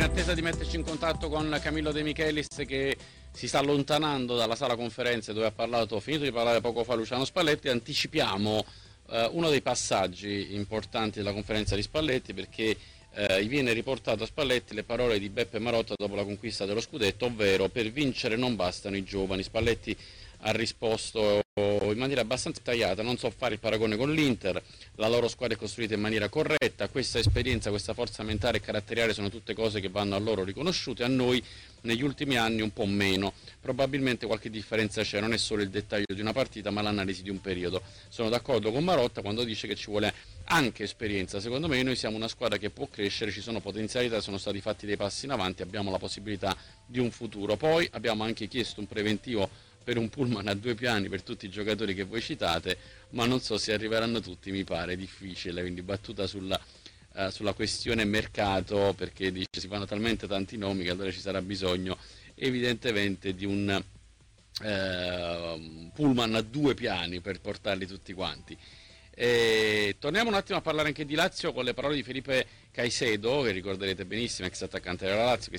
attesa di metterci in contatto con Camillo De Michelis, che si sta allontanando dalla sala conferenze dove ha finito di parlare poco fa Luciano Spalletti. Anticipiamo uno dei passaggi importanti della conferenza di Spalletti, perché gli viene riportato a Spalletti le parole di Beppe Marotta dopo la conquista dello scudetto, ovvero: per vincere non bastano i giovani. Spalletti ha risposto in maniera abbastanza tagliata: non so fare il paragone con l'Inter, la loro squadra è costruita in maniera corretta, questa esperienza, questa forza mentale e caratteriale sono tutte cose che vanno a loro riconosciute, a noi negli ultimi anni un po' meno, probabilmente qualche differenza c'è, non è solo il dettaglio di una partita ma l'analisi di un periodo. Sono d'accordo con Marotta quando dice che ci vuole anche esperienza. Secondo me noi siamo una squadra che può crescere, ci sono potenzialità, sono stati fatti dei passi in avanti, abbiamo la possibilità di un futuro. Poi abbiamo anche chiesto un preventivo per un pullman a 2 piani per tutti i giocatori che voi citate, ma non so se arriveranno tutti, mi pare difficile, quindi battuta sulla questione mercato, perché dice si fanno talmente tanti nomi che allora ci sarà bisogno evidentemente di un pullman a 2 piani per portarli tutti quanti. Torniamo un attimo a parlare anche di Lazio con le parole di Felipe Caicedo, che ricorderete benissimo, ex attaccante della Lazio, che